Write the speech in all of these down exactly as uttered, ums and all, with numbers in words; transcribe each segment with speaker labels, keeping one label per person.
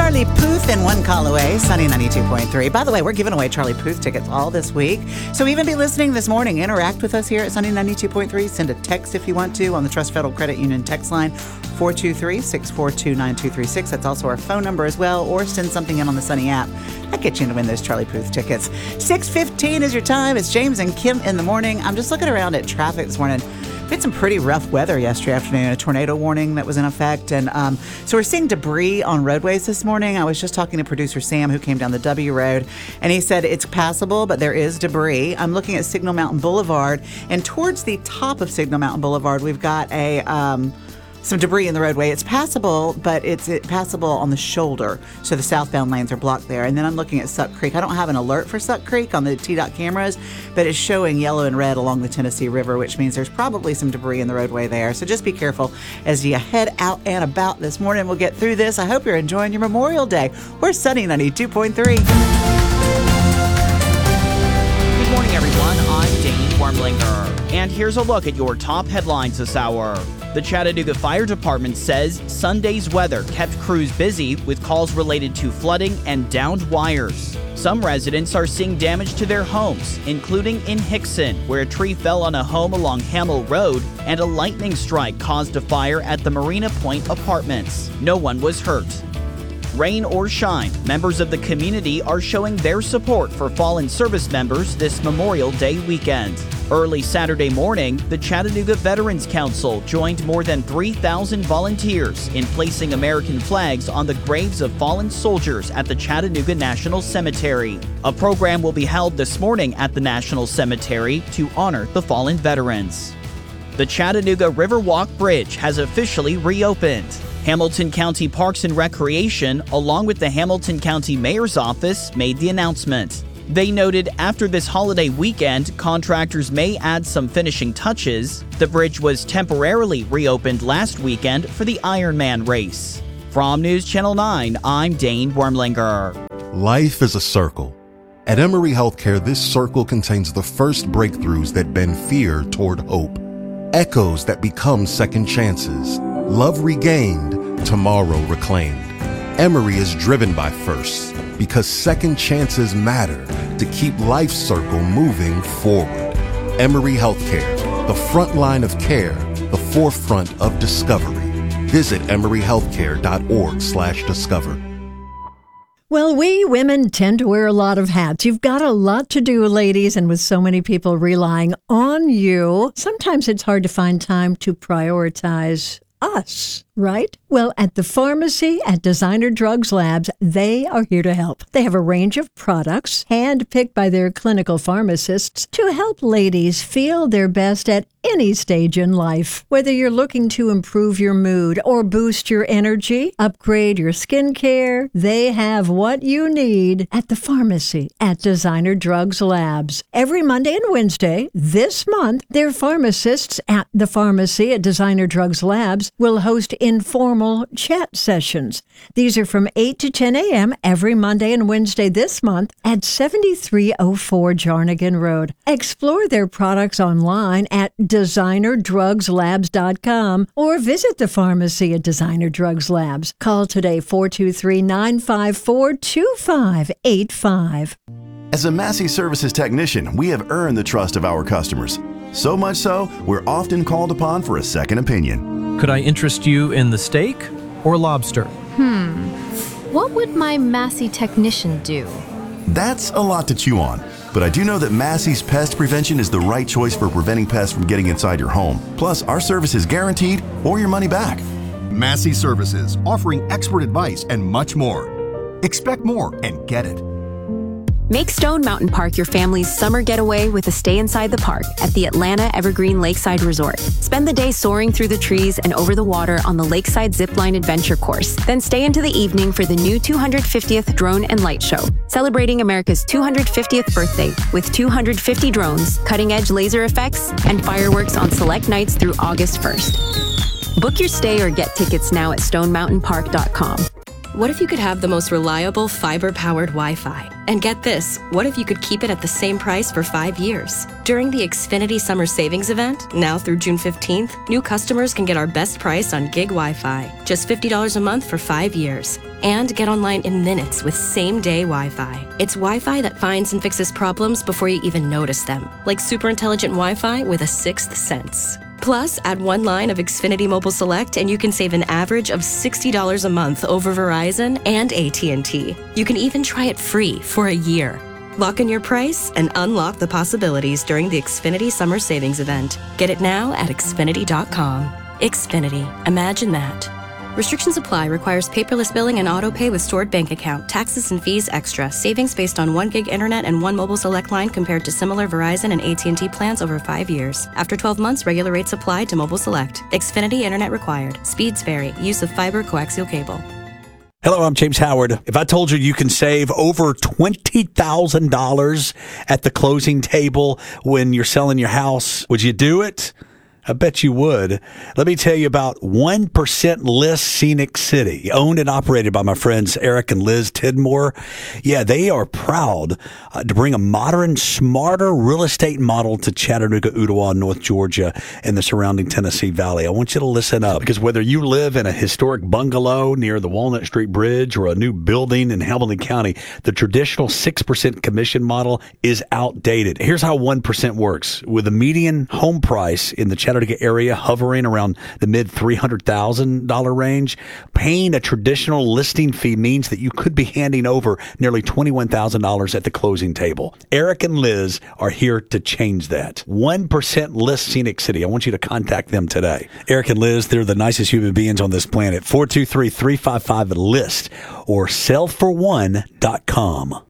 Speaker 1: Charlie Puth in One Call Away, Sunny ninety-two point three. By the way, we're giving away Charlie Puth tickets all this week. So even be listening this morning. Interact with us here at Sunny ninety-two point three. Send a text if you want to on the Trust Federal Credit Union text line, four two three, six four two, nine two three six. That's also our phone number as well. Or send something in on the Sunny app. That gets you to win those Charlie Puth tickets. six fifteen is your time. It's James and Kim in the morning. I'm just looking around at traffic this morning. We had some pretty rough weather yesterday afternoon, a tornado warning that was in effect. And um, so we're seeing debris on roadways this morning. I was just talking to producer Sam, who came down the W Road, and he said it's passable, but there is debris. I'm looking at Signal Mountain Boulevard, and towards the top of Signal Mountain Boulevard, we've got a... Um, some debris in the roadway. It's passable, but it's it passable on the shoulder. So the southbound lanes are blocked there. And then I'm looking at Suck Creek. I don't have an alert for Suck Creek on the T DOT cameras, but it's showing yellow and red along the Tennessee River, which means there's probably some debris in the roadway there. So just be careful as you head out and about this morning. We'll get through this. I hope you're enjoying your Memorial Day. We're Sunny ninety-two point three.
Speaker 2: Good morning, everyone. I'm Dane Wormlinger. And here's a look at your top headlines this hour. The Chattanooga Fire Department says Sunday's weather kept crews busy with calls related to flooding and downed wires. Some residents are seeing damage to their homes, including in Hickson, where a tree fell on a home along Hamill Road and a lightning strike caused a fire at the Marina Point Apartments. No one was hurt. Rain or shine, members of the community are showing their support for fallen service members this Memorial Day weekend. Early Saturday morning, the Chattanooga Veterans Council joined more than three thousand volunteers in placing American flags on the graves of fallen soldiers at the Chattanooga National Cemetery. A program will be held this morning at the National Cemetery to honor the fallen veterans. The Chattanooga Riverwalk Bridge has officially reopened. Hamilton County Parks and Recreation, along with the Hamilton County Mayor's Office, made the announcement. They noted after this holiday weekend, contractors may add some finishing touches. The bridge was temporarily reopened last weekend for the Ironman race. From News Channel nine, I'm Dane Wormlinger.
Speaker 3: Life is a circle. At Emory Healthcare, this circle contains the first breakthroughs that bend fear toward hope. Echoes that become second chances. Love regained, tomorrow reclaimed. Emory is driven by firsts because second chances matter to keep life's circle moving forward. Emory Healthcare, the front line of care, the forefront of discovery. Visit emory healthcare dot org slash discover.
Speaker 4: Well, we women tend to wear a lot of hats. You've got a lot to do, ladies, and with so many people relying on you, sometimes it's hard to find time to prioritize us, right? Well, at the pharmacy at Designer Drugs Labs, they are here to help. They have a range of products handpicked by their clinical pharmacists to help ladies feel their best at any stage in life. Whether you're looking to improve your mood or boost your energy, upgrade your skincare, they have what you need at the pharmacy at Designer Drugs Labs. Every Monday and Wednesday this month, their pharmacists at the pharmacy at Designer Drugs Labs will host informal chat sessions. These are from eight to ten a.m. every Monday and Wednesday this month at seventy-three oh four Jarnigan Road. Explore their products online at designer drugs labs dot com or visit the pharmacy at Designer Drugs Labs. Call today four two three, nine five four, two five eight five.
Speaker 5: As a Massey Services technician, we have earned the trust of our customers. So much so, we're often called upon for a second opinion.
Speaker 6: Could I interest you in the steak or lobster?
Speaker 7: Hmm. What would my Massey technician do?
Speaker 5: That's a lot to chew on. But I do know that Massey's Pest Prevention is the right choice for preventing pests from getting inside your home. Plus, our service is guaranteed or your money back.
Speaker 8: Massey Services, offering expert advice and much more. Expect more and get it.
Speaker 9: Make Stone Mountain Park your family's summer getaway with a stay inside the park at the Atlanta Evergreen Lakeside Resort. Spend the day soaring through the trees and over the water on the Lakeside Zipline Adventure Course. Then stay into the evening for the new two hundred fiftieth Drone and Light Show, celebrating America's two hundred fiftieth birthday with two hundred fifty drones, cutting-edge laser effects, and fireworks on select nights through August first. Book your stay or get tickets now at stone mountain park dot com.
Speaker 10: What if you could have the most reliable fiber-powered Wi-Fi? And get this, what if you could keep it at the same price for five years? During the Xfinity Summer Savings Event, now through June fifteenth, new customers can get our best price on gig Wi-Fi, just fifty dollars a month for five years. And get online in minutes with same-day Wi-Fi. It's Wi-Fi that finds and fixes problems before you even notice them, like super intelligent Wi-Fi with a sixth sense. Plus, add one line of Xfinity Mobile Select and you can save an average of sixty dollars a month over Verizon and A T and T. You can even try it free for a year. Lock in your price and unlock the possibilities during the Xfinity Summer Savings Event. Get it now at Xfinity dot com. Xfinity. Imagine that. Restrictions apply. Requires paperless billing and auto pay with stored bank account. Taxes and fees extra. Savings based on one gig internet and one mobile select line compared to similar Verizon and A T and T plans over five years. After twelve months, regular rates apply to mobile select. Xfinity internet required. Speeds vary. Use of fiber coaxial cable.
Speaker 11: Hello, I'm James Howard. If I told you you can save over twenty thousand dollars at the closing table when you're selling your house, would you do it? I bet you would. Let me tell you about one percent List Scenic City, owned and operated by my friends Eric and Liz Tidmore. Yeah, they are proud uh, to bring a modern, smarter real estate model to Chattanooga, Ooltewah, North Georgia, and the surrounding Tennessee Valley. I want you to listen up, because whether you live in a historic bungalow near the Walnut Street Bridge or a new building in Hamilton County, the traditional six percent commission model is outdated. Here's how one percent works. With a median home price in the Chattanooga area hovering around the mid three hundred thousand dollars range, paying a traditional listing fee means that you could be handing over nearly twenty-one thousand dollars at the closing table. Eric and Liz are here to change that. one percent List Scenic City. I want you to contact them today. Eric and Liz, they're the nicest human beings on this planet. four two three, three five five, LIST or sell for one dot com.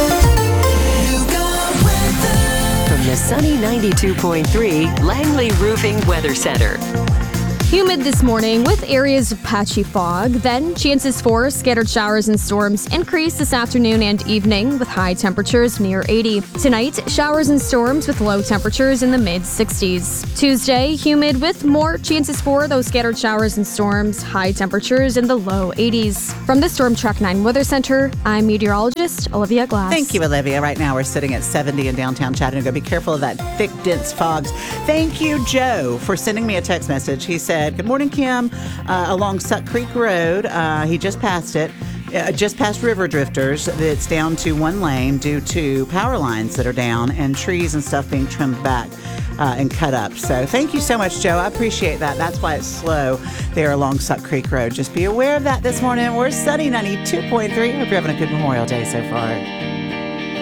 Speaker 12: From the sunny ninety-two point three Langley Roofing Weather Center.
Speaker 7: Humid this morning with areas of patchy fog. Then chances for scattered showers and storms increase this afternoon and evening with high temperatures near eighty. Tonight, showers and storms with low temperatures in the mid sixties. Tuesday, humid with more chances for those scattered showers and storms, high temperatures in the low eighties. From the Storm Track nine Weather Center, I'm meteorologist Olivia Glass.
Speaker 1: Thank you, Olivia. Right now we're sitting at seventy in downtown Chattanooga. Be careful of that thick, dense fogs. Thank you, Joe, for sending me a text message. He said, good morning, Kim. Uh, along Suck Creek Road, uh, he just passed it, uh, just past River Drifters. It's down to one lane due to power lines that are down and trees and stuff being trimmed back uh, and cut up. So thank you so much, Joe. I appreciate that. That's why it's slow there along Suck Creek Road. Just be aware of that this morning. We're sunny ninety-two point three. Hope you're having a good Memorial Day so far.